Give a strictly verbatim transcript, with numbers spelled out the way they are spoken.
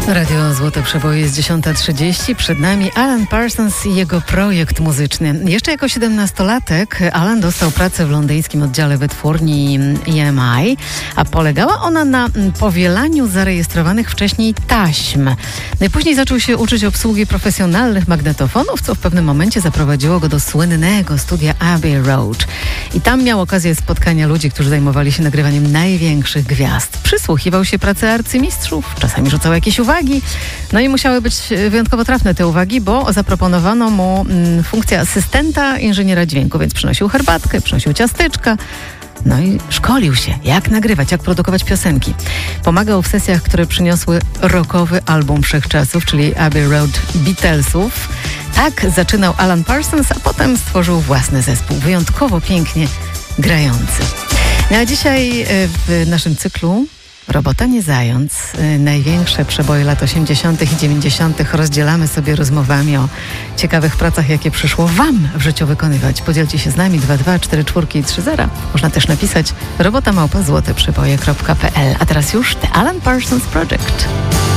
Radio Złote Przeboje jest dziesiąta trzydzieści. Przed nami Alan Parsons i jego projekt muzyczny. Jeszcze jako siedemnastolatek Alan dostał pracę w londyńskim oddziale wytwórni E M I, a polegała ona na powielaniu zarejestrowanych wcześniej taśm. Najpóźniej zaczął się uczyć obsługi profesjonalnych magnetofonów, co w pewnym momencie zaprowadziło go do słynnego studia Abbey Road. I tam miał okazję spotkania ludzi, którzy zajmowali się nagrywaniem największych gwiazd. Przysłuchiwał się pracy arcymistrzów, czasami rzucał jakieś uwagi. No i musiały być wyjątkowo trafne te uwagi, bo zaproponowano mu mm, funkcję asystenta inżyniera dźwięku, więc przynosił herbatkę, przynosił ciasteczka. No i szkolił się, jak nagrywać, jak produkować piosenki. Pomagał w sesjach, które przyniosły rockowy album wszechczasów, czyli Abbey Road Beatlesów. Tak zaczynał Alan Parsons, a potem stworzył własny zespół, wyjątkowo pięknie grający. No a dzisiaj w naszym cyklu Robota nie zając. Największe przeboje lat osiemdziesiątych i dziewięćdziesiątych rozdzielamy sobie rozmowami o ciekawych pracach, jakie przyszło Wam w życiu wykonywać. Podzielcie się z nami dwa dwa cztery cztery trzy zero. Można też napisać robota małpa złote przeboje kropka p l. A teraz już The Alan Parsons Project.